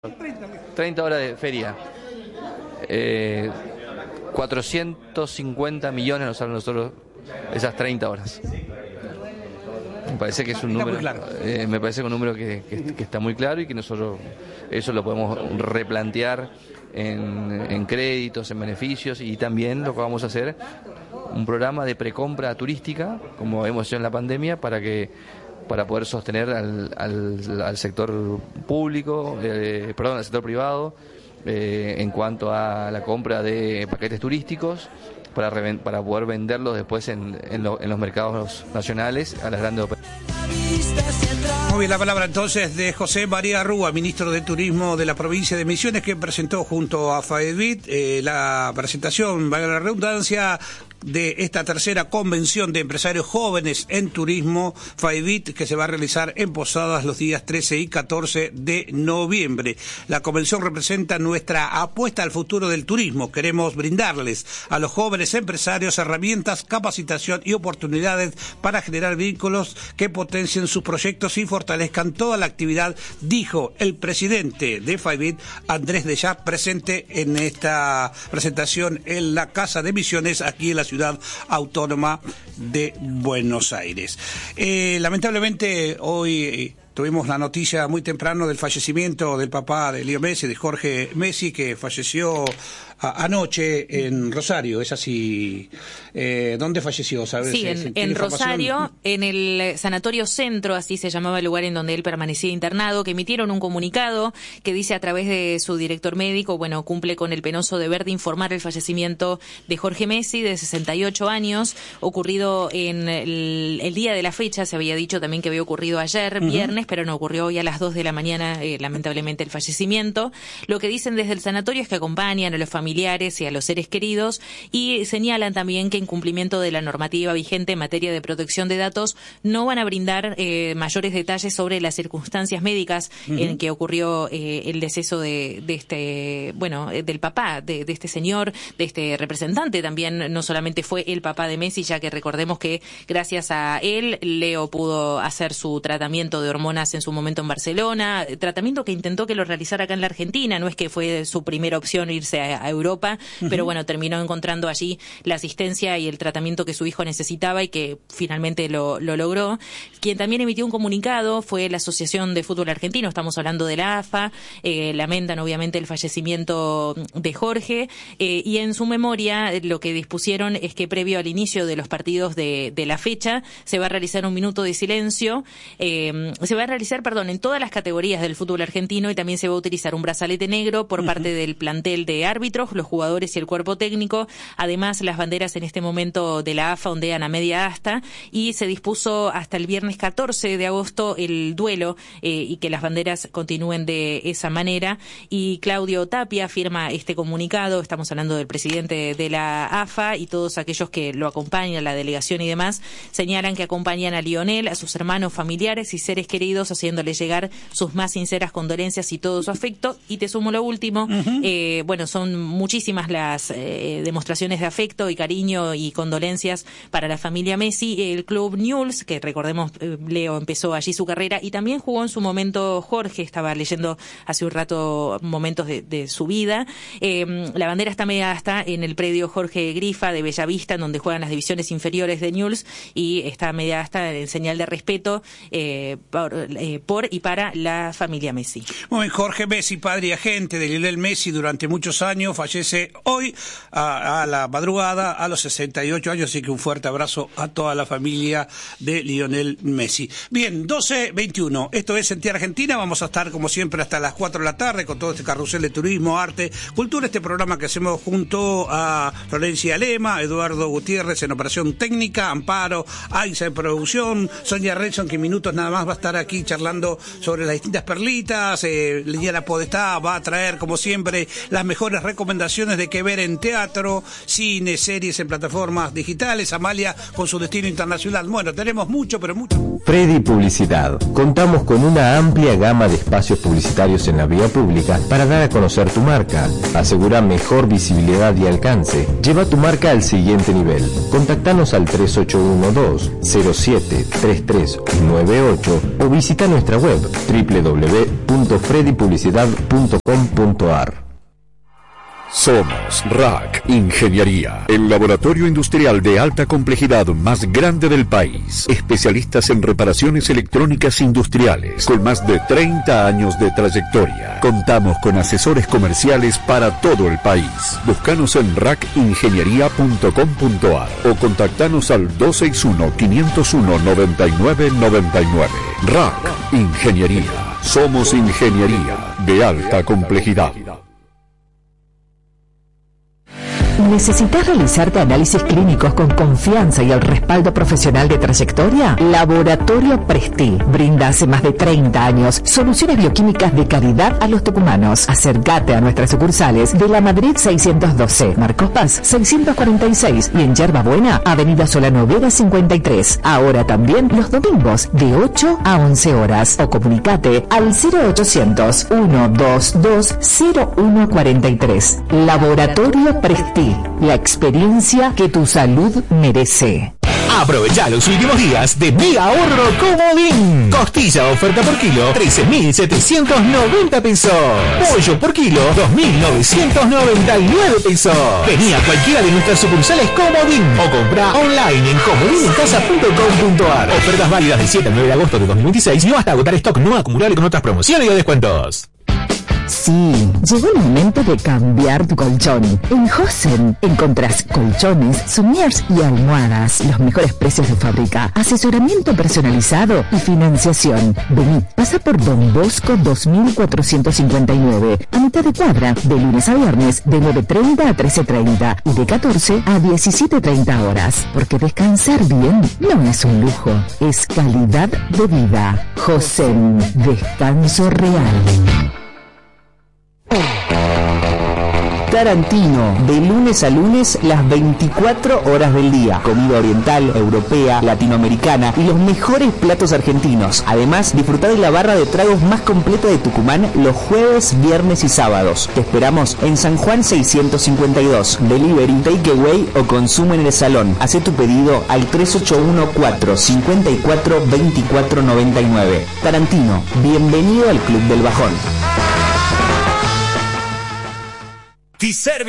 30 horas de feria. 450 millones nos salen nosotros esas 30 horas. Me parece que es un número, me parece un número que está muy claro y que nosotros eso lo podemos replantear en créditos, en beneficios, y también lo que vamos a hacer, un programa de precompra turística, como hemos hecho en la pandemia, para poder sostener al sector público, al sector privado, en cuanto a la compra de paquetes turísticos, para poder venderlos después en los mercados nacionales a las grandes operaciones. Muy bien, la palabra entonces de José María Rúa, ministro de Turismo de la provincia de Misiones, que presentó junto a FAEDVIT la presentación, valga la redundancia, de esta tercera convención de empresarios jóvenes en turismo, FAEDVIT, que se va a realizar en Posadas los días 13 y 14 de noviembre. La convención representa nuestra apuesta al futuro del turismo. Queremos brindarles a los jóvenes empresarios herramientas, capacitación y oportunidades para generar vínculos que potencien sus proyectos y fortalezcan toda la actividad, dijo el presidente de FAEDVIT, Andrés Dellá, presente en esta presentación en la Casa de Misiones, aquí en la Ciudad Autónoma de Buenos Aires. Lamentablemente hoy tuvimos la noticia muy temprano del fallecimiento del papá de Leo Messi, de Jorge Messi, que falleció anoche en Rosario. Es así. ¿Dónde falleció? ¿Sabes? Sí, en Rosario, en el Sanatorio Centro, así se llamaba el lugar en donde él permanecía internado, que emitieron un comunicado que dice a través de su director médico, cumple con el penoso deber de informar el fallecimiento de Jorge Messi, de 68 años, ocurrido en el día de la fecha. Se había dicho también que había ocurrido ayer, viernes, pero no, ocurrió hoy a las 2 de la mañana, lamentablemente, el fallecimiento. Lo que dicen desde el sanatorio es que acompañan a los familiares y a los seres queridos, y señalan también que en cumplimiento de la normativa vigente en materia de protección de datos no van a brindar mayores detalles sobre las circunstancias médicas en que ocurrió el deceso de este, del papá de este señor, de este representante. También no solamente fue el papá de Messi, ya que recordemos que gracias a él Leo pudo hacer su tratamiento de hormonas en su momento en Barcelona, tratamiento que intentó que lo realizara acá en la Argentina. No es que fue su primera opción irse a Europa, pero terminó encontrando allí la asistencia y el tratamiento que su hijo necesitaba, y que finalmente lo logró. Quien también emitió un comunicado fue la Asociación de Fútbol Argentino, estamos hablando de la AFA, lamentan obviamente el fallecimiento de Jorge, y en su memoria lo que dispusieron es que previo al inicio de los partidos de la fecha se va a realizar un minuto de silencio, se va a realizar, en todas las categorías del fútbol argentino, y también se va a utilizar un brazalete negro por parte del plantel de árbitros, los jugadores y el cuerpo técnico. Además, las banderas en este momento de la AFA ondean a media asta, y se dispuso hasta el viernes 14 de agosto el duelo, y que las banderas continúen de esa manera. Y Claudio Tapia firma este comunicado. Estamos hablando del presidente de la AFA, y todos aquellos que lo acompañan, la delegación y demás, señalan que acompañan a Lionel, a sus hermanos, familiares y seres queridos, haciéndole llegar sus más sinceras condolencias y todo su afecto. Y te sumo lo último, son muchísimas las demostraciones de afecto y cariño y condolencias para la familia Messi. El club Newell's, que recordemos, Leo empezó allí su carrera, y también jugó en su momento Jorge, estaba leyendo hace un rato momentos de su vida. La bandera está media asta en el predio Jorge Grifa de Bellavista, en donde juegan las divisiones inferiores de Newell's, y está media asta en señal de respeto por y para la familia Messi. Muy bien, Jorge Messi, padre y agente de Lionel Messi durante muchos años, fallece hoy a la madrugada a los 68 años, así que un fuerte abrazo a toda la familia de Lionel Messi. Bien, 12:21, esto es En Tierra Argentina. Vamos a estar como siempre hasta las 4 de la tarde con todo este carrusel de turismo, arte, cultura, este programa que hacemos junto a Florencia Lema, Eduardo Gutiérrez en operación técnica, Amparo Aiza en producción, Sonia Redson, que en minutos nada más va a estar aquí charlando sobre las distintas perlitas. Liliana Podestá va a traer como siempre las mejores recomendaciones recomendaciones de qué ver en teatro, cine, series en plataformas digitales. Amalia con su destino internacional. Bueno, tenemos mucho, pero mucho. Freddy Publicidad. Contamos con una amplia gama de espacios publicitarios en la vía pública para dar a conocer tu marca. Asegura mejor visibilidad y alcance. Lleva tu marca al siguiente nivel. Contactanos al 3812-073398 o visita nuestra web www.freddypublicidad.com.ar. Somos RAC Ingeniería, el laboratorio industrial de alta complejidad más grande del país. Especialistas en reparaciones electrónicas industriales, con más de 30 años de trayectoria. Contamos con asesores comerciales para todo el país. Búscanos en racingeniería.com.ar o contactanos al 261-501-9999. RAC Ingeniería. Somos ingeniería de alta complejidad. ¿Necesitas realizarte análisis clínicos con confianza y el respaldo profesional de trayectoria? Laboratorio Presti brinda hace más de 30 años soluciones bioquímicas de calidad a los tucumanos. Acércate a nuestras sucursales de La Madrid 612, Marcos Paz 646 y en Yerba Buena, Avenida Solano Vega 53. Ahora también los domingos de 8 a 11 horas. O comunicate al 0800-122-0143. Laboratorio Presti. La experiencia que tu salud merece. Aprovecha los últimos días de mega ahorro Comodín. Costilla oferta por kilo 13.790 pesos. Pollo por kilo 2.999 pesos. Vení a cualquiera de nuestras sucursales Comodín o compra online en comodinencasa.com.ar. Ofertas válidas del 7 al 9 de agosto de 2026 y no hasta agotar stock no acumulable con otras promociones y descuentos. Sí, llegó el momento de cambiar tu colchón. En Hosen encontrás colchones, somiers y almohadas. Los mejores precios de fábrica, asesoramiento personalizado y financiación. Vení, pasa por Don Bosco 2459, a mitad de cuadra, de lunes a viernes, de 9:30 a 13:30 y de 14 a 17:30 horas. Porque descansar bien no es un lujo, es calidad de vida. Hosen, descanso real. Tarantino, de lunes a lunes, las 24 horas del día. Comida oriental, europea, latinoamericana y los mejores platos argentinos. Además, disfruta de la barra de tragos más completa de Tucumán los jueves, viernes y sábados. Te esperamos en San Juan 652. Delivery, takeaway o consumo en el salón. Haz tu pedido al 3814-54-2499. Tarantino, bienvenido al Club del Bajón.